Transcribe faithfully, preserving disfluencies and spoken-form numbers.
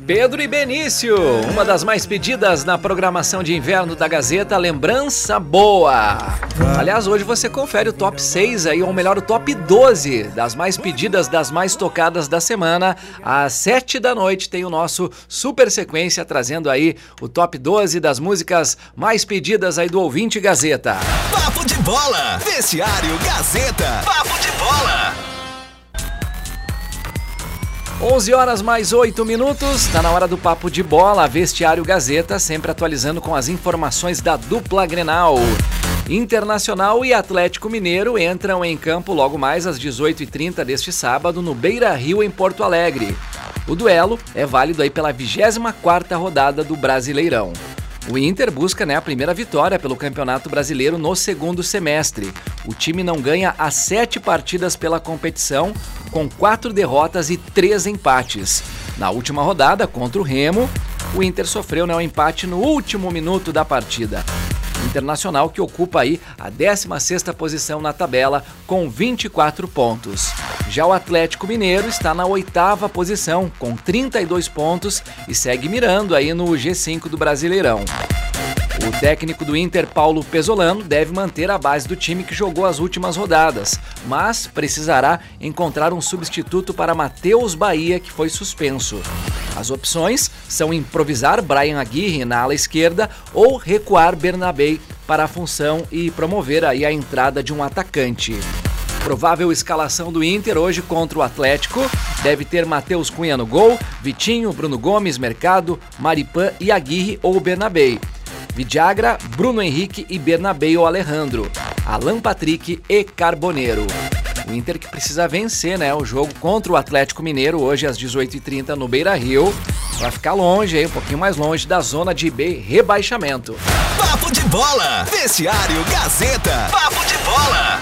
Pedro e Benício, uma das mais pedidas na programação de inverno da Gazeta, Lembrança Boa. Aliás, hoje você confere o top seis aí, ou melhor, o top doze das mais pedidas, das mais tocadas da semana. Às sete da noite tem o nosso Super Sequência, trazendo aí o top doze das músicas mais pedidas aí do ouvinte Gazeta. Papo de Bola, Vestiário Gazeta. Papo de Bola. onze horas mais oito minutos, tá na hora do Papo de Bola, Vestiário Gazeta, sempre atualizando com as informações da dupla Grenal. Internacional e Atlético Mineiro entram em campo logo mais às dezoito e trinta deste sábado no Beira-Rio, em Porto Alegre. O duelo é válido aí pela vigésima quarta rodada do Brasileirão. O Inter busca, né, a primeira vitória pelo Campeonato Brasileiro no segundo semestre. O time não ganha há sete partidas pela competição, com quatro derrotas e três empates. Na última rodada, contra o Remo, o Inter sofreu, né, um empate no último minuto da partida. Internacional que ocupa aí a décima sexta posição na tabela com vinte e quatro pontos. Já o Atlético Mineiro está na oitava posição com trinta e dois pontos e segue mirando aí no G cinco do Brasileirão. O técnico do Inter, Paulo Pesolano, deve manter a base do time que jogou as últimas rodadas, mas precisará encontrar um substituto para Matheus Bahia, que foi suspenso. As opções são improvisar Brian Aguirre na ala esquerda ou recuar Bernabé para a função e promover aí a entrada de um atacante. Provável escalação do Inter hoje contra o Atlético deve ter Matheus Cunha no gol, Vitinho, Bruno Gomes, Mercado, Maripan e Aguirre ou Bernabé. Vidagra, Bruno Henrique e Bernabé ou Alejandro, Alan Patrick e Carboneiro. O Inter que precisa vencer, né, o jogo contra o Atlético Mineiro hoje às dezoito e trinta no Beira-Rio, para ficar longe, aí, um pouquinho mais longe da zona de B rebaixamento. Papo de Bola, Vestiário Gazeta. Papo de Bola.